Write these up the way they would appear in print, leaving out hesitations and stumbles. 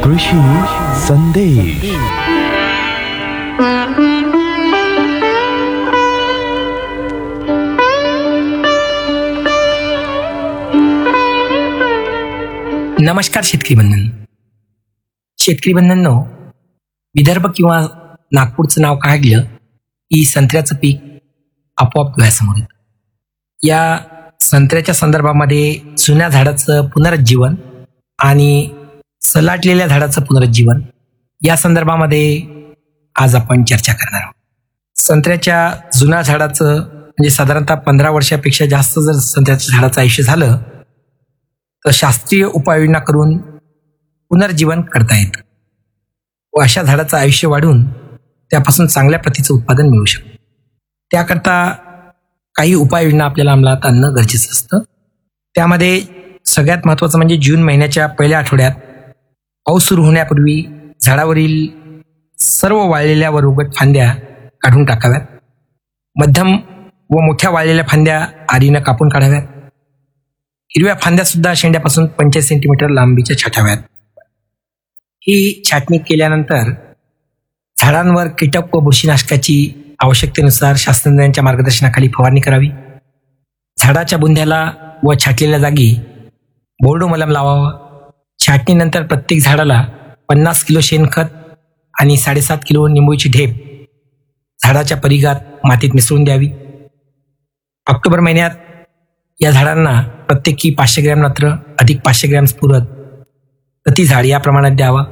कृषी संदेश. नमस्कार शेतकरी बंधूंनो, विदर्भ किंवा नागपूरचं नाव काढलं की संत्र्याचं पीक आपोआप डोळ्यासमोर येतं. या संत्र्याच्या संदर्भामध्ये जुन्या झाडाचं पुनरुज्जीवन आणि सलाटलेल्या झाडाचं पुनरुज्जीवन या संदर्भामध्ये आज आपण चर्चा करणार आहोत. संत्र्याच्या जुन्या झाडाचं म्हणजे साधारणतः 15 वर्षापेक्षा जास्त जर संत्र्याच्या झाडाचं आयुष्य झालं तर शास्त्रीय उपाययोजना करून पुनर्जीवन करता येतं व अशा झाडाचं आयुष्य वाढून त्यापासून चांगल्या प्रतीचं उत्पादन मिळू शकतं. त्याकरता काही उपाययोजना आपल्याला अंमलात आणणं गरजेचं असतं. त्यामध्ये सगळ्यात महत्त्वाचं म्हणजे जून महिन्याच्या पहिल्या आठवड्यात पाऊस सुरू होण्यापूर्वी झाडावरील सर्व वाळलेल्या व रोगट फांद्या काढून टाकाव्यात. मध्यम व मोठ्या वाळलेल्या फांद्या आरीनं कापून काढाव्यात. हिरव्या फांद्या सुद्धा शेंड्यापासून 45 सेंटीमीटर लांबीच्या छाटाव्यात. ही छाटणी केल्यानंतर झाडांवर कीटक व बुरशीनाशकाची आवश्यकतेनुसार शास्त्रज्ञांच्या मार्गदर्शनाखाली फवारणी करावी. झाडाच्या बुंध्याला व छाटलेल्या जागी बोर्डो मलम लावावा. छाटणीनंतर प्रत्येक झाडाला 50 किलो शेणखत आणि 7.5 किलो निंबूची ढेप झाडाच्या परिघात मातीत मिसळून द्यावी. ऑक्टोबर महिन्यात या झाडांना प्रत्येकी 500 ग्रॅम नत्र अधिक 500 ग्रॅम स्फुरद प्रति झाड या प्रमाणात द्यावा.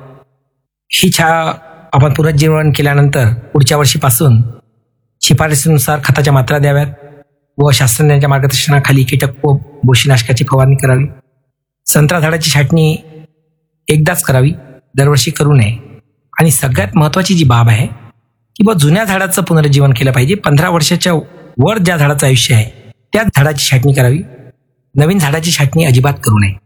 ही आपण पुनरुज्जीवन केल्यानंतर पुढच्या वर्षीपासून शिफारसीनुसार खताच्या मात्रा द्याव्यात व शास्त्रज्ञांच्या मार्गदर्शनाखाली कीटक व बुरशीनाशकाची फवारणी करावी. संत्रा झाडाची छाटणी एकदाच करावी, दरवर्षी करू नये. आणि सगळ्यात महत्त्वाची जी बाब आहे की जुन्या झाडाचं पुनरुज्जीवन केलं पाहिजे. 15 वर्षाच्या वर ज्या झाडाचं आयुष्य आहे त्या झाडाची छाटणी करावी, नवीन झाडाची छाटणी अजिबात करू नये.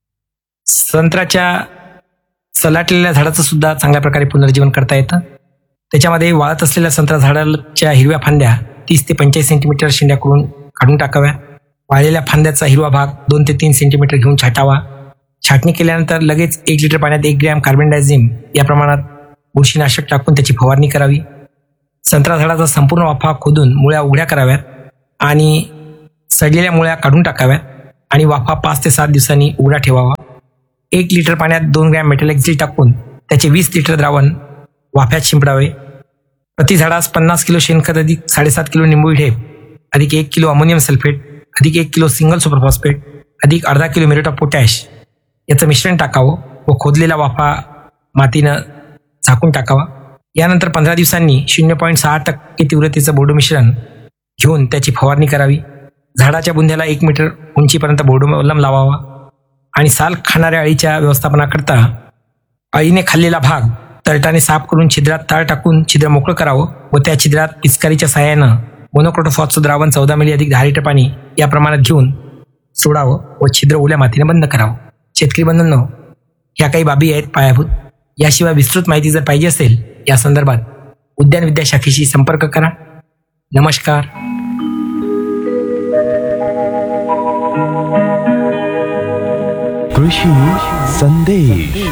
संत्र्याच्या सलाटलेल्या झाडाचं सुद्धा चांगल्या प्रकारे पुनरुज्जीवन करता येतं. त्याच्यामध्ये वाळत असलेल्या संत्रा झाडाच्या हिरव्या फांद्या 30 ते 45 सेंटीमीटर शेंड्या करून काढून टाकाव्या. वाळलेल्या फांद्याचा हिरवा भाग 2 ते 3 सेंटीमीटर घेऊन छाटावा. छाटणी केल्यानंतर लगेच 1 लिटर पाण्यात 1 ग्रॅम कार्बन डायझिम या प्रमाणात बुरशीनाशक टाकून त्याची फवारणी करावी. संत्रा झाडाचा संपूर्ण वाफा खोदून मुळ्या उघड्या कराव्यात आणि सडलेल्या मुळ्या काढून टाकाव्यात आणि वाफा 5 ते 7 दिवसांनी उघडा ठेवावा. 1 लिटर पाण्यात 2 ग्रॅम मेटॅलेक्झिल टाकून त्याचे 20 लिटर द्रावण वाफ्यात शिंपडावे. प्रति झाडास 50 किलो शेणखत अधिक 7.5 किलो निंबू ढेप अधिक 1 किलो अमोनियम सल्फेट अधिक 1 किलो सिंगल सुपरफॉस्फेट अधिक अर्धा किलो म्युरेट ऑफ पोटॅश याचं मिश्रण टाकावं व खोदलेला वाफा मातीनं झाकून टाकावा. यानंतर 15 दिवसांनी 0.6% तीव्रतेचं बोर्डो मिश्रण घेऊन त्याची फवारणी करावी. झाडाच्या बुंध्याला 1 मीटर उंचीपर्यंत बोर्डो मलम लावावा आणि साल खाणाऱ्या अळीच्या व्यवस्थापनाकरता अळीने खाल्लेला भाग तळटाने साफ करून छिद्रात तार टाकून छिद्र मोकळं करावं व त्या छिद्रात पिचकारीच्या साहाय्यानं मोनोक्रोटोफॉसचं द्रावण 14 मिली अधिक 10 लिटर पाणी या प्रमाणात घेऊन सोडावं व छिद्र ओल्या मातीने बंद करावं. शेतकरी बंधूंनो, ह्या काही बाबी आहेत पायाभूत. याशिवाय विस्तृत माहिती जर पाहिजे असेल या संदर्भात उद्यान विद्याशाखेशी संपर्क करा. नमस्कार. कृषी संदेश.